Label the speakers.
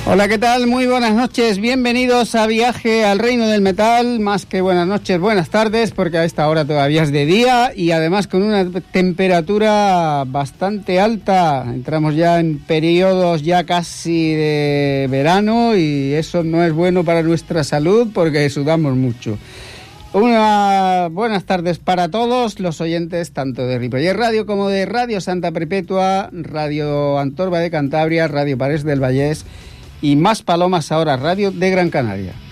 Speaker 1: Hola, ¿qué tal? Muy buenas noches, bienvenidos a Viaje al Reino del Metal. Más que buenas noches, buenas tardes, porque a esta hora todavía es de día y además con una temperatura bastante alta. Entramos ya en periodos ya casi de verano y eso no es bueno para nuestra salud porque sudamos mucho. Buenas tardes para todos los oyentes, tanto de Ripollet Radio como de Radio Santa Perpetua, Radio Antorba de Cantabria, Radio Parés del Vallés y Más Palomas ahora, Radio de Gran Canaria.